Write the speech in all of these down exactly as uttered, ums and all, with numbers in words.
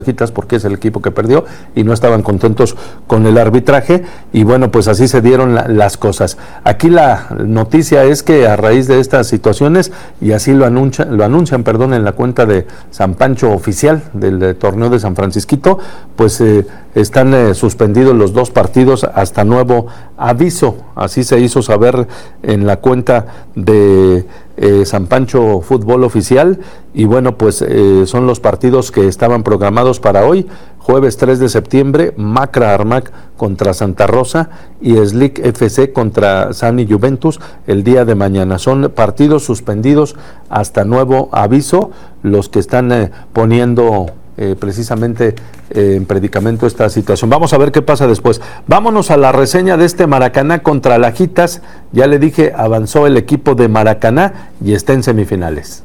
porque es el equipo que perdió y no estaban contentos con el arbitraje y bueno, pues así se dieron la, las cosas. Aquí la noticia es que a raíz de estas situaciones, y así lo anuncian, lo anuncian, perdón, en la cuenta de San Pancho oficial del eh, torneo de San Francisquito, pues eh, están eh, suspendidos los dos partidos hasta nuevo aviso. Así se hizo saber en la cuenta de eh, San Pancho Fútbol Oficial y bueno, pues eh, son los partidos que estaban programados para hoy, jueves tres de septiembre, Macra Armac contra Santa Rosa y Slick F C contra Sani Juventus el día de mañana. Son partidos suspendidos hasta nuevo aviso, los que están eh, poniendo eh, precisamente eh, en predicamento esta situación. Vamos a ver qué pasa después. Vámonos a la reseña de este Maracaná contra Lajitas. Ya le dije, avanzó el equipo de Maracaná y está en semifinales.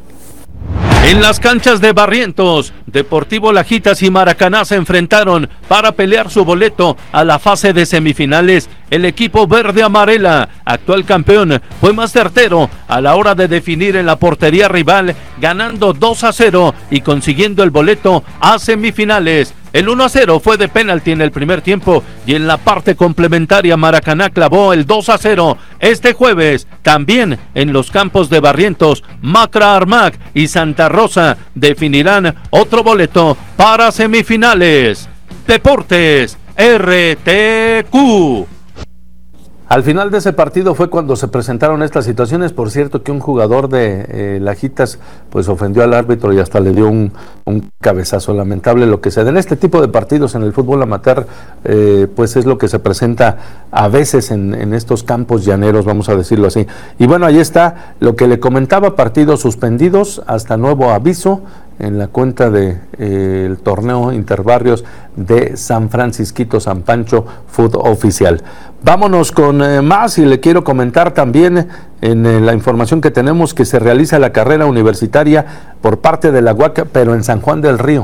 En las canchas de Barrientos, Deportivo Lajitas y Maracaná se enfrentaron para pelear su boleto a la fase de semifinales. El equipo verde amarela, actual campeón, fue más certero a la hora de definir en la portería rival, ganando dos a cero y consiguiendo el boleto a semifinales. El uno a cero fue de penalti en el primer tiempo y en la parte complementaria Maracaná clavó el dos a cero. Este jueves, también en los campos de Barrientos, Macra Armac y Santa Rosa definirán otro boleto para semifinales. Deportes R T Q. Al final de ese partido fue cuando se presentaron estas situaciones. Por cierto que un jugador de eh, Lajitas pues ofendió al árbitro y hasta le dio un, un cabezazo. Lamentable lo que se da en este tipo de partidos en el fútbol amateur, eh, pues es lo que se presenta a veces en, en estos campos llaneros, vamos a decirlo así. Y bueno, ahí está lo que le comentaba, partidos suspendidos hasta nuevo aviso en la cuenta de eh, el torneo Interbarrios de San Francisquito San Pancho Fútbol Oficial. Vámonos con eh, más y le quiero comentar también en eh, la información que tenemos que se realiza la carrera universitaria por parte de la U A C, pero en San Juan del Río.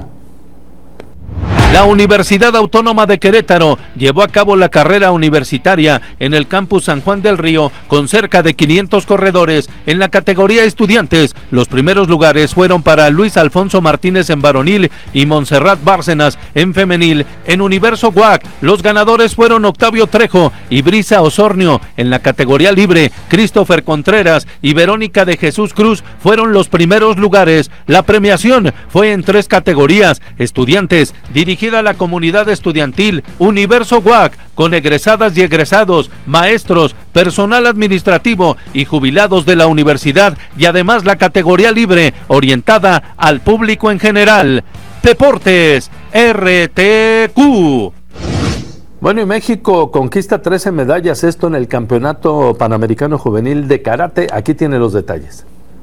La Universidad Autónoma de Querétaro llevó a cabo la carrera universitaria en el campus San Juan del Río con cerca de quinientos corredores. En la categoría estudiantes, los primeros lugares fueron para Luis Alfonso Martínez en varonil y Montserrat Bárcenas en femenil. En Universo W A C, los ganadores fueron Octavio Trejo y Brisa Osornio. En la categoría libre, Christopher Contreras y Verónica de Jesús Cruz fueron los primeros lugares. La premiación fue en tres categorías: estudiantes, dirigida a la comunidad estudiantil, Universo W A C, con egresadas y egresados, maestros, personal administrativo y jubilados de la universidad, y además la categoría libre, orientada al público en general. Deportes R T Q. Bueno, y México conquista trece medallas, esto en el Campeonato Panamericano Juvenil de Karate. Aquí tiene los detalles.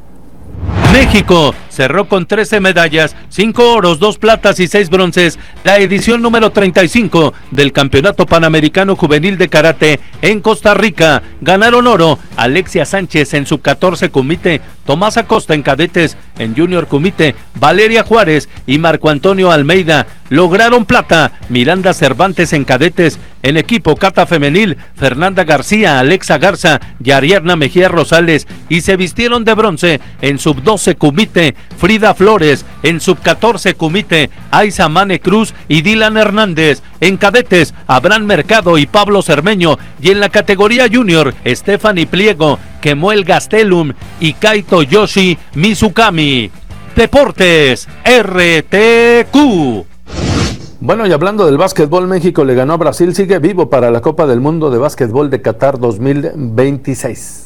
México cerró con trece medallas, cinco oros, dos platas y seis bronces, la edición número treinta y cinco del Campeonato Panamericano Juvenil de Karate en Costa Rica. Ganaron oro Alexia Sánchez en sub catorce Kumite, Tomás Acosta en cadetes, en junior Kumite, Valeria Juárez y Marco Antonio Almeida. Lograron plata Miranda Cervantes en cadetes, en equipo kata femenil, Fernanda García, Alexa Garza y Ariadna Mejía Rosales, y se vistieron de bronce en sub doce Kumite, Frida Flores, en sub catorce Kumite, Aiza Mane Cruz y Dylan Hernández, en cadetes, Abraham Mercado y Pablo Cermeño, y en la categoría junior, Stephanie Pliego, Kemuel Gastelum y Kaito Yoshi Mizukami. Deportes R T Q. Bueno, y hablando del básquetbol, México le ganó a Brasil, sigue vivo para la Copa del Mundo de Básquetbol de Qatar dos mil veintiséis.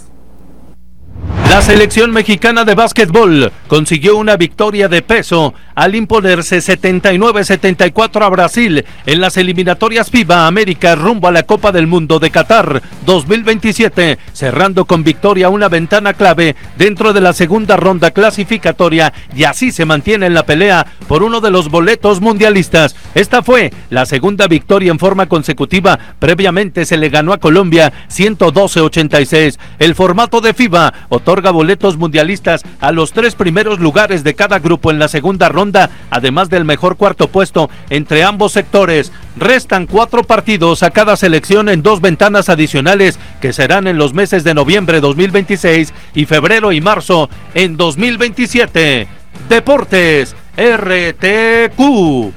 La selección mexicana de básquetbol consiguió una victoria de peso al imponerse setenta y nueve a setenta y cuatro a Brasil en las eliminatorias FIBA América rumbo a la Copa del Mundo de Qatar dos mil veintisiete, cerrando con victoria una ventana clave dentro de la segunda ronda clasificatoria, y así se mantiene en la pelea por uno de los boletos mundialistas. Esta fue la segunda victoria en forma consecutiva. Previamente se le ganó a Colombia ciento doce a ochenta y seis. El formato de FIBA otorga boletos mundialistas a los tres primeros lugares de cada grupo en la segunda ronda, además del mejor cuarto puesto entre ambos sectores. Restan cuatro partidos a cada selección en dos ventanas adicionales que serán en los meses de noviembre dos mil veintiséis y febrero y marzo en dos mil veintisiete. Deportes R T Q.